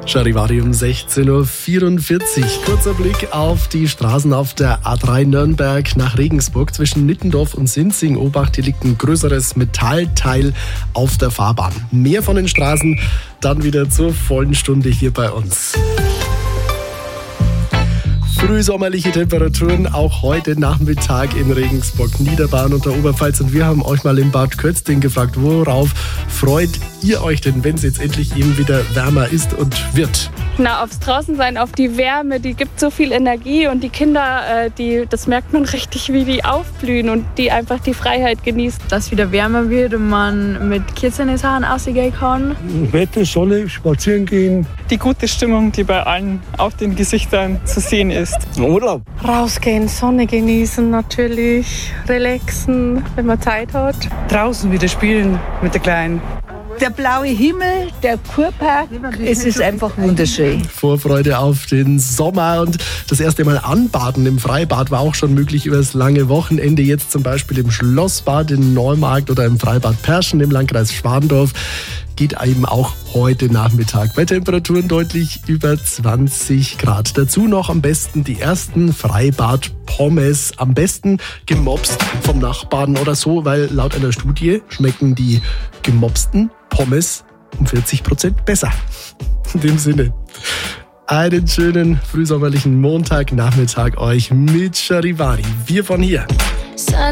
Charivari um 16.44 Uhr. Kurzer Blick auf die Straßen auf der A3 Nürnberg nach Regensburg. Zwischen Nittendorf und Sinzing, Obacht, hier liegt ein größeres Metallteil auf der Fahrbahn. Mehr von den Straßen dann wieder zur vollen Stunde hier bei uns. Frühsommerliche Temperaturen auch heute Nachmittag in Regensburg, Niederbayern und der Oberpfalz. Und wir haben euch mal in Bad Kötzting gefragt, worauf freut ihr euch denn, wenn es jetzt endlich eben wieder wärmer ist und wird? Na, aufs Draußensein, auf die Wärme, die gibt so viel Energie und die Kinder, das merkt man richtig, wie die aufblühen und die einfach die Freiheit genießen. Dass es wieder wärmer wird und man mit Kerzen in den Haaren rausgehen kann. Wetter, Sonne, spazieren gehen. Die gute Stimmung, die bei allen auf den Gesichtern zu sehen ist. Urlaub. Rausgehen, Sonne genießen natürlich, relaxen, wenn man Zeit hat. Draußen wieder spielen mit der Kleinen. Der blaue Himmel, der Kurpark, es ist einfach wunderschön. Vorfreude auf den Sommer und das erste Mal anbaden im Freibad war auch schon möglich über das lange Wochenende. Jetzt zum Beispiel im Schlossbad in Neumarkt oder im Freibad Perschen im Landkreis Schwandorf. Geht eben auch heute Nachmittag bei Temperaturen deutlich über 20 Grad. Dazu noch am besten die ersten Freibad-Pommes, am besten gemopst vom Nachbarn oder so, weil laut einer Studie schmecken die gemopsten Pommes um 40% besser. In dem Sinne, einen schönen frühsommerlichen Montagnachmittag euch mit Charivari. Wir von hier.